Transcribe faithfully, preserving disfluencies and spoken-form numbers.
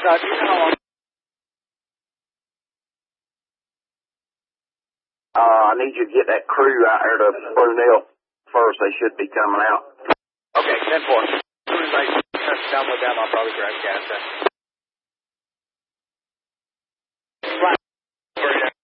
Uh, do you know how long? Uh, I need you to get that crew out here to Brunel first. They should be coming out. Okay, ten four. As soon as I touch down with them, I'll probably grab gas then.